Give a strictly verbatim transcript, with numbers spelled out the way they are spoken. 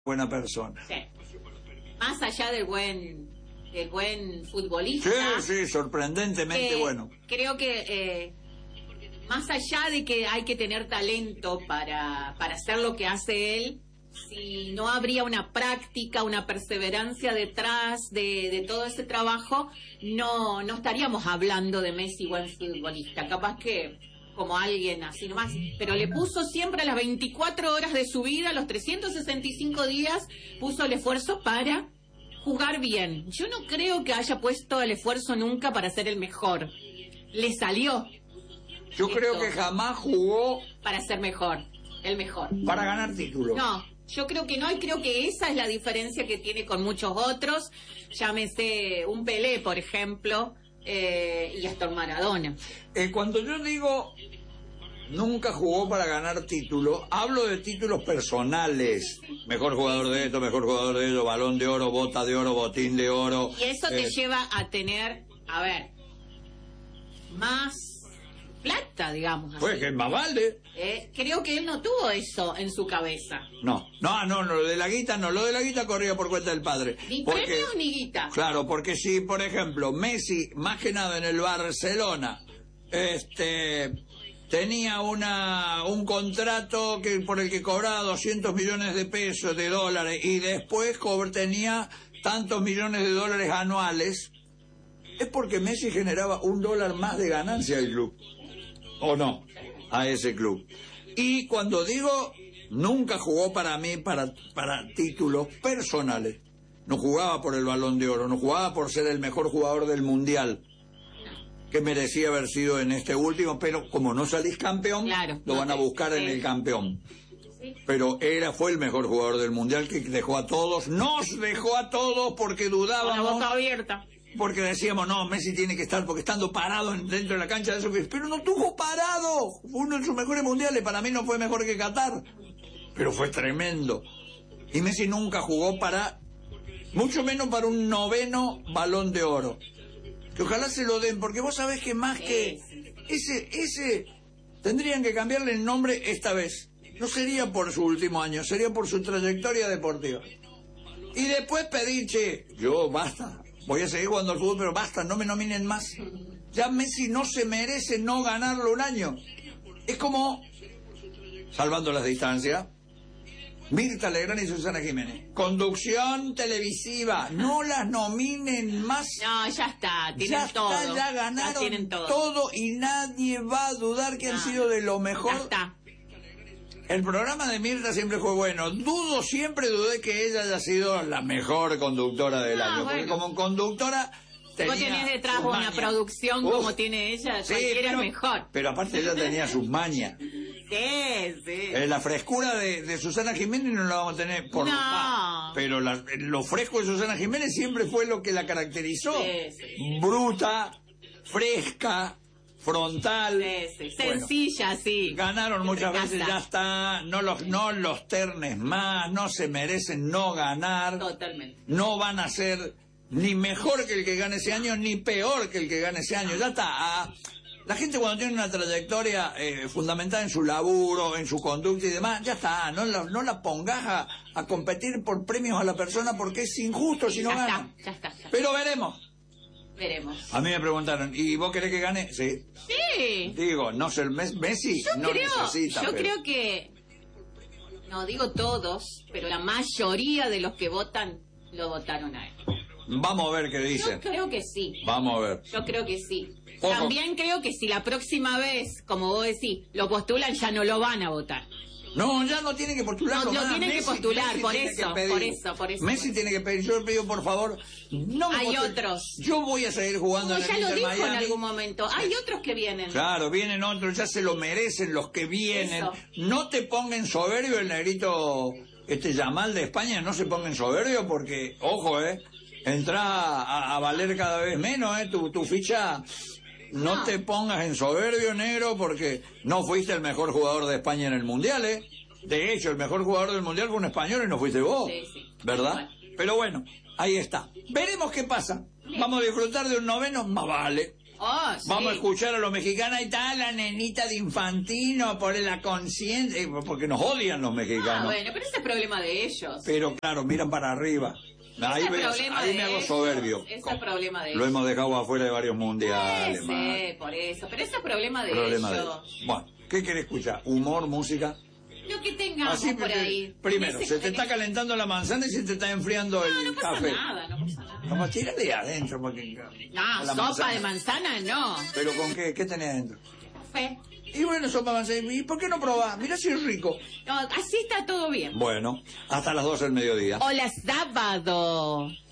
buena persona. Sí. Más allá del buen del buen futbolista. Sí, sí, sorprendentemente eh, bueno. Creo que eh, más allá de que hay que tener talento para, para hacer lo que hace él, si no habría una práctica, una perseverancia detrás de, de todo ese trabajo, no, no estaríamos hablando de Messi buen futbolista. Capaz que como alguien así nomás, pero le puso siempre a las veinticuatro horas de su vida, los trescientos sesenta y cinco días, puso el esfuerzo para jugar bien. Yo no creo que haya puesto el esfuerzo nunca para ser el mejor. Le salió. Yo esto, creo que jamás jugó para ser mejor, el mejor. Para ganar títulos. No, yo creo que no, y creo que esa es la diferencia que tiene con muchos otros. Llámese un Pelé, por ejemplo, eh, y hasta un Maradona. Eh, cuando yo digo nunca jugó para ganar títulos, hablo de títulos personales. Mejor jugador de esto, mejor jugador de ello, balón de oro, bota de oro, botín de oro. Y eso te eh, lleva a tener, a ver, más plata, digamos así. Pues que más vale. Eh, creo que él no tuvo eso en su cabeza. No, no, no, no, lo de la guita no, lo de la guita corría por cuenta del padre. Ni Porque, premios ni guita. claro, porque si, por ejemplo, Messi, más que nada en el Barcelona, este, tenía una, un contrato que, por el que cobraba doscientos millones de pesos, de dólares, y después cobr, tenía tantos millones de dólares anuales, es porque Messi generaba un dólar más de ganancia al club. ¿O no? A ese club. Y cuando digo nunca jugó para mí para, para títulos personales, no jugaba por el Balón de Oro, no jugaba por ser el mejor jugador del Mundial, que merecía haber sido en este último, pero como no salís campeón, claro, lo no van a te, buscar en sí. el campeón. Sí. Pero era, fue el mejor jugador del Mundial, que dejó a todos, nos dejó a todos porque dudábamos. Con la boca abierta. Porque decíamos, no, Messi tiene que estar, porque estando parado dentro de la cancha, de eso que, pero no estuvo parado. Fue uno de sus mejores mundiales, para mí no fue mejor que Qatar, pero fue tremendo. Y Messi nunca jugó para, mucho menos para un noveno Balón de Oro. Que ojalá se lo den, porque vos sabés que más que ese, ese, tendrían que cambiarle el nombre esta vez. No sería por su último año, sería por su trayectoria deportiva. Y después pedir, che, yo basta. Voy a seguir jugando al fútbol, pero basta, no me nominen más. Ya Messi no se merece no ganarlo un año. Es como, salvando las distancias, Mirta Legrand y Susana Jiménez. Conducción televisiva, no las nominen más. No, ya está, tienen ya todo. Está, ya ganaron ya tienen todo. todo y nadie va a dudar que no. han sido de lo mejor. Ya está. El programa de Mirta siempre fue bueno. Dudo, siempre dudé que ella haya sido la mejor conductora del ah, año. Bueno. Porque como conductora tenía vos tenés detrás sus una mañas. producción Uf. como tiene ella, Sí, cualquiera pero, es mejor. pero aparte ella tenía sus mañas. Sí, sí. Eh, la frescura de, de Susana Jiménez no la vamos a tener por No. ah, pero la, lo fresco de Susana Jiménez siempre fue lo que la caracterizó. Sí, sí. Bruta, fresca, frontal. Sí, sí. Bueno, sencilla, sí. ganaron muchas Ya veces, está. ya está. No los, no los ternes más, no se merecen no ganar. Totalmente. No van a ser ni mejor que el que gane ese año, ni peor que el que gane ese año. Ya está. Ah, la gente cuando tiene una trayectoria eh, fundamentada en su laburo, en su conducta y demás, ya está. No la, no la pongas a, a competir por premios a la persona porque es injusto si no ya gana. Está, ya está, ya está. Pero veremos. Veremos. A mí me preguntaron, ¿y vos querés que gane? Sí. Sí. Digo, no sé, Messi Yo no creo, necesita. yo pero... creo que, no digo todos, pero la mayoría de los que votan lo votaron a él. Vamos a ver qué dicen. Yo creo que sí. Vamos a ver. Yo creo que sí. Ojo. También creo que si la próxima vez, como vos decís, lo postulan, ya no lo van a votar. No, ya no tiene que postular. No, lo tienen que postular, por eso, por eso, por eso. Messi tiene que pedir, yo le pido por favor, no me Hay postule. otros. Yo voy a seguir jugando Como en ya el lo Inter dijo en Miami. algún momento, hay otros que vienen. Claro, vienen otros, ya se lo merecen los que vienen. Eso. No te pongan soberbio el negrito, este Yamal de España, no se pongan soberbio porque, ojo, eh, entra a, a valer cada vez menos, eh, tu, tu ficha. No, No. te pongas en soberbio, negro, porque no fuiste el mejor jugador de España en el Mundial, ¿eh? De hecho, el mejor jugador del Mundial fue un español y no fuiste vos, Sí, sí. ¿verdad? Bueno. Pero bueno, ahí está. Veremos qué pasa. Vamos a disfrutar de un noveno, más vale. Oh, sí. Vamos a escuchar a los mexicanos. Ahí está la nenita de Infantino por la conciencia. Porque nos odian los Ah, mexicanos. bueno, pero ese es problema de ellos. Pero claro, miran para arriba. Ahí, Ese veo- problema ahí de me hago ellos. soberbio. Ese es problema de Lo ellos. hemos dejado afuera de varios mundiales. Sí, man. por eso. Pero ese es problema de Problema de ellos. ellos. Bueno, ¿qué querés escuchar? ¿Humor, música? Lo que tengamos Así, por porque, ahí. primero, Ese- se te está calentando la manzana y se te está enfriando el No, no pasa café. nada, no pasa nada. Vamos, tírale adentro. Porque, No, con la sopa manzana. de manzana no. ¿Pero con qué? ¿Qué tenés adentro? Café. Y bueno, sopa de manzana. ¿Y por qué no probás? Mira si es rico. No, así está todo bien. Bueno, hasta las doce del mediodía. Hola, sábado.